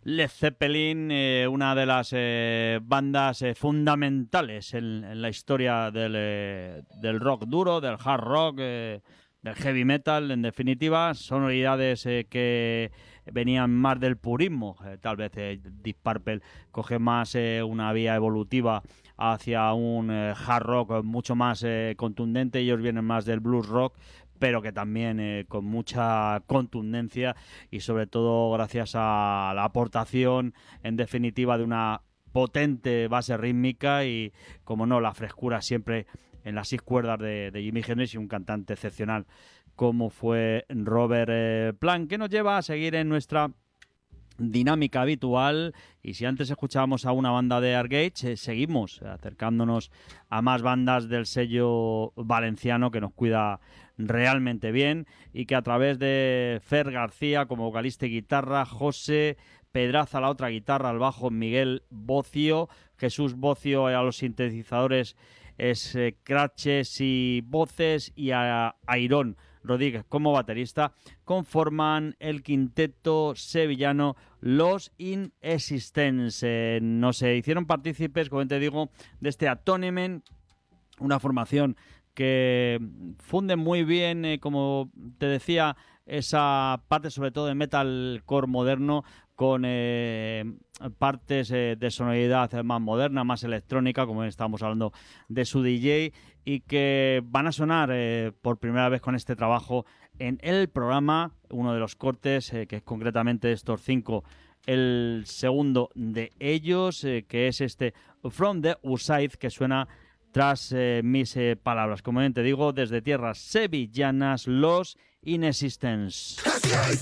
Led Zeppelin, una de las bandas fundamentales en la historia del rock duro, del hard rock, del heavy metal, en definitiva, sonoridades que venían más del purismo. Tal vez Deep Purple coge más una vía evolutiva hacia un hard rock mucho más contundente, ellos vienen más del blues rock, pero que también con mucha contundencia y sobre todo gracias a la aportación, en definitiva, de una potente base rítmica y, como no, la frescura siempre en las 6 cuerdas de Jimi Hendrix y un cantante excepcional como fue Robert Plant, que nos lleva a seguir en nuestra dinámica habitual. Y si antes escuchábamos a una banda de Argage, seguimos acercándonos a más bandas del sello valenciano que nos cuida realmente bien y que a través de Fer García como vocalista y guitarra, José Pedraza a la otra guitarra, al bajo Miguel Bocio, Jesús Bocio a los sintetizadores, scratches y voces, y a Airón Rodríguez como baterista, conforman el quinteto sevillano Los Inexistents. Nos hicieron partícipes, como te digo, de este Atonement, una formación que funde muy bien, como te decía, esa parte sobre todo de metalcore moderno con partes de sonoridad más moderna, más electrónica, como estábamos hablando de su DJ, y que van a sonar por primera vez con este trabajo en el programa, uno de los cortes, que es concretamente de estos 5, el segundo de ellos, que es este From the Outside, que suena tras mis palabras. Como bien te digo, desde tierras sevillanas, Los Inexistents.